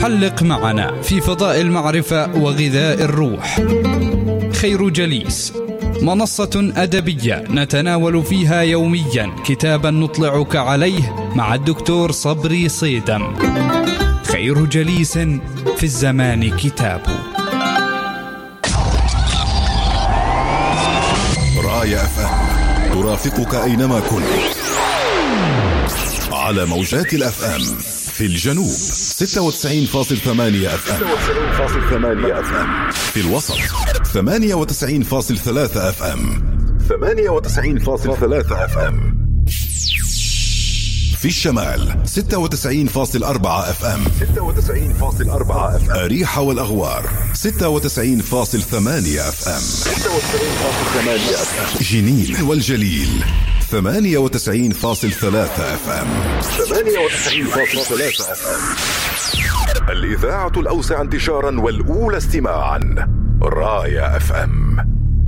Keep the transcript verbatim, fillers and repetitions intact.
حلق معنا في فضاء المعرفة وغذاء الروح. خير جليس، منصة أدبية نتناول فيها يوميا كتابا نطلعك عليه مع الدكتور صبري صيدم. خير جليس في الزمان كتاب. راية أف أم ترافقك أينما كنت على موجات الأف أم. في الجنوب ستة وتسعين فاصلة ثمانية أف أم، في الوسط ثمانية وتسعين فاصلة ثلاثة أف أم، ثمانية وتسعين فاصلة ثلاثة أف أم، في الشمال ستة وتسعين فاصلة أربعة أف أم، ستة وتسعين فاصلة أربعة أف أم، أريحة والأغوار ستة وتسعين فاصلة ثمانية أف أم، ستة وتسعين فاصلة ثمانية أف أم، جنين والجليل ثمانية وتسعين فاصلة ثلاثة أف أم، ثمانية وتسعين فاصلة ثلاثة أف أم. الإذاعة الأوسع انتشارا والأولى استماعا، راية أف أم.